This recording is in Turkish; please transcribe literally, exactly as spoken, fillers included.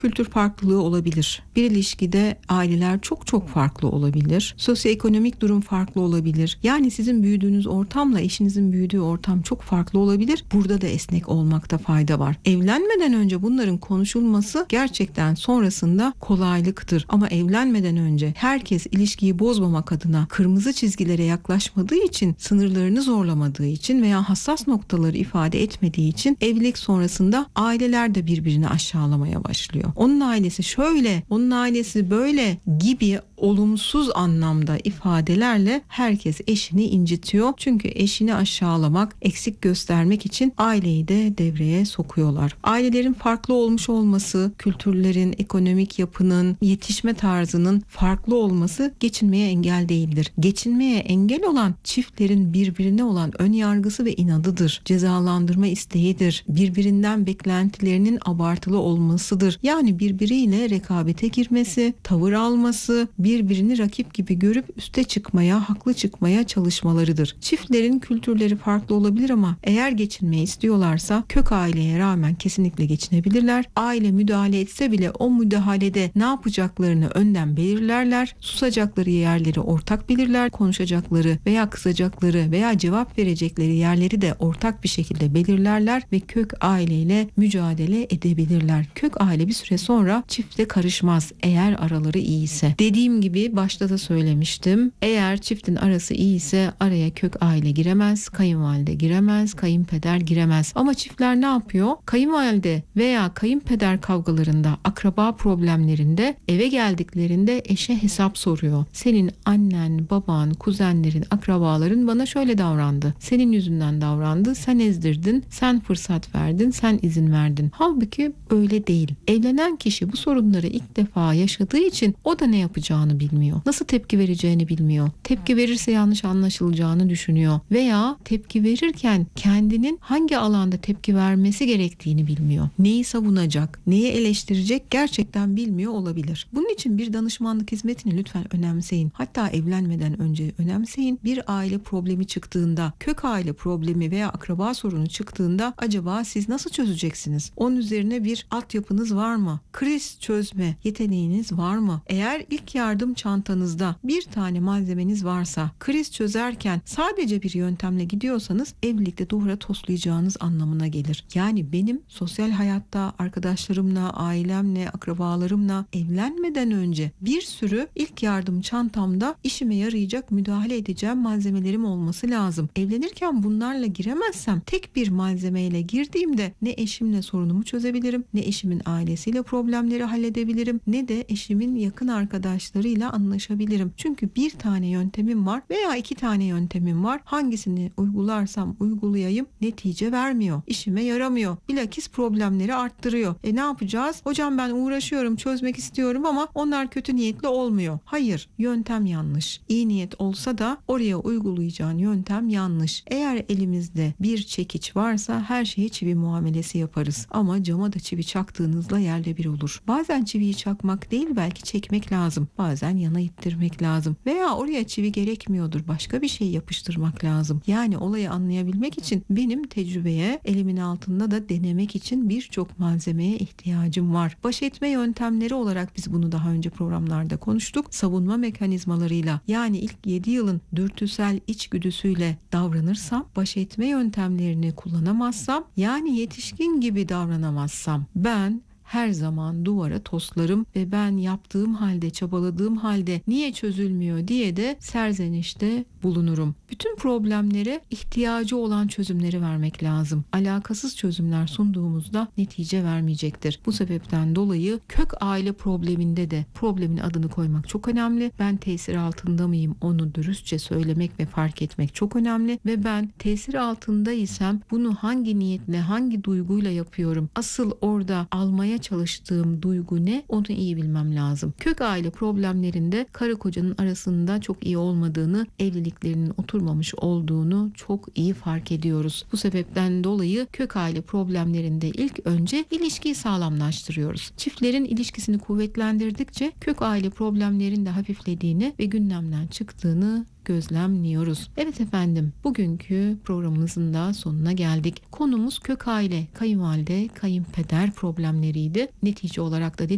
Kültür farklılığı olabilir. Bir ilişkide aileler çok çok farklı olabilir. Sosyoekonomik durum farklı olabilir. Yani sizin büyüdüğünüz ortamla eşinizin büyüdüğü ortam çok farklı olabilir. Burada da esnek olmakta fayda var. Evlenmeden önce bunların konuşulması gerçekten sonrasında kolaylıktır. Ama evlenmeden önce herkes ilişkiyi bozmamak adına kırmızı çizgilere yaklaşmadığı için, sınırlarını zorlamadığı için veya hassas noktaları ifade etmediği için evlilik sonrasında aileler de birbirini aşağılamaya başlıyor. Onun ailesi şöyle, onun ailesi böyle gibi olumsuz anlamda ifadelerle herkes eşini incitiyor. Çünkü eşini aşağılamak, eksik göstermek için aileyi de devreye sokuyorlar. Ailelerin farklı olmuş olması, kültürlerin, ekonomik yapının, yetişme tarzının farklı olması geçinmeye engel değildir. Geçinmeye engel olan çiftlerin birbirine olan ön yargısı ve inadıdır. Cezalandırma isteğidir. Birbirinden beklentilerinin abartılı olmasıdır. Yani birbiriyle rekabete girmesi, tavır alması, birbirini rakip gibi görüp üste çıkmaya, haklı çıkmaya çalışmalarıdır. Çiftlerin kültürleri farklı olabilir ama eğer geçinmeyi istiyorlarsa kök aileye rağmen kesinlikle geçinebilirler. Aile müdahale etse bile o müdahalede ne yapacaklarını önden belirlerler. Susacakları yerleri ortak bilirler. Konuşacakları veya kızacakları veya cevap verecekleri yerleri de ortak bir şekilde belirlerler ve kök aileyle mücadele edebilirler. Kök aile bir süre sonra çifte karışmaz eğer araları iyi ise. Dediğim gibi başta da söylemiştim. Eğer çiftin arası iyi ise araya kök aile giremez, kayınvalide giremez, kayınpeder giremez. Ama çiftler ne yapıyor? Kayınvalide veya kayınpeder kavgalarında, akraba problemlerinde eve geldiklerinde eşe hesap soruyor. Senin annen, baban, kuzenlerin, akrabaların bana şöyle davrandı. Senin yüzünden davrandı, sen ezdirdin, sen fırsat verdin, sen izin verdin. Halbuki öyle değil. Evlenen kişi bu sorunları ilk defa yaşadığı için o da ne yapacağını bilmiyor. Nasıl tepki vereceğini bilmiyor. Tepki verirse yanlış anlaşılacağını düşünüyor. Veya tepki verirken kendinin hangi alanda tepki vermesi gerektiğini bilmiyor. Neyi savunacak, neyi eleştirecek gerçekten bilmiyor olabilir. Bunun için bir danışmanlık hizmetini lütfen önemseyin. Hatta evlenmeden önce önemseyin. Bir aile problemi çıktığında, kök aile problemi veya akraba sorunu çıktığında acaba siz nasıl çözeceksiniz? Onun üzerine bir altyapınız var mı? Kriz çözme yeteneğiniz var mı? Eğer ilk yardım çantanızda bir tane malzemeniz varsa, kriz çözerken sadece bir yöntemle gidiyorsanız evlilikte duvara toslayacağınız anlamına gelir. Yani benim sosyal hayatta arkadaşlarımla, ailemle, akrabalarımla evlenmeden önce bir sürü ilk yardım çantamda işime yarayacak, müdahale edeceğim malzemelerim olması lazım. Evlenirken bunlarla giremezsem tek bir malzemeyle girdiğimde ne eşimle sorunumu çözebilirim, ne eşimin ailesiyle problemleri halledebilirim, ne de eşimin yakın arkadaşlarıyla anlaşabilirim. Çünkü bir tane yöntemim var veya iki tane yöntemim var. Hangisini uygularsam uygulayayım netice vermiyor. İşime yaramıyor. Bilakis problemleri arttırıyor. E ne yapacağız? Hocam ben uğraşıyorum, çözmek istiyorum ama onlar kötü niyetli olmuyor. Hayır, yöntem yanlış. İyi niyet olsa da oraya uygulayacağın yöntem yanlış. Eğer elimizde bir çekiç varsa her şeye çivi muamelesi yaparız. Ama cama da çivi çaktığınızla yerle bir olur. Bazen çiviyi çakmak değil belki çekmek lazım. Bazen yana ittirmek lazım. Veya oraya çivi gerekmiyordur. Başka bir şey yapıştırmak lazım. Yani olayı anlayabilmek için benim tecrübeye, elimin altında da denemek için birçok malzemeye ihtiyacım var. Baş etme yöntemleri olarak biz bunu daha önce programlarda konuştuk. Savunma mekanizmalarıyla yani ilk yedi yılın dürtüsel içgüdüsüyle davranırsam, baş etme yöntemlerini kullanamazsam, yani yetişkin gibi davranamazsam ben her zaman duvara toslarım ve ben yaptığım halde, çabaladığım halde niye çözülmüyor diye de serzenişte bulunurum. Bütün problemlere ihtiyacı olan çözümleri vermek lazım. Alakasız çözümler sunduğumuzda netice vermeyecektir. Bu sebepten dolayı kök aile probleminde de problemin adını koymak çok önemli. Ben tesir altında mıyım onu dürüstçe söylemek ve fark etmek çok önemli ve ben tesir altındaysam bunu hangi niyetle, hangi duyguyla yapıyorum? Asıl orada almaya çalıştığım duygu ne? Onu iyi bilmem lazım. Kök aile problemlerinde karı kocanın arasında çok iyi olmadığını, evliliklerinin oturmamış olduğunu çok iyi fark ediyoruz. Bu sebepten dolayı kök aile problemlerinde ilk önce ilişkiyi sağlamlaştırıyoruz. Çiftlerin ilişkisini kuvvetlendirdikçe kök aile problemlerinin de hafiflediğini ve gündemden çıktığını gözlemliyoruz. Evet efendim, bugünkü programımızın da sonuna geldik. Konumuz kök aile, kayınvalide, kayınpeder problemleriydi. Netice olarak da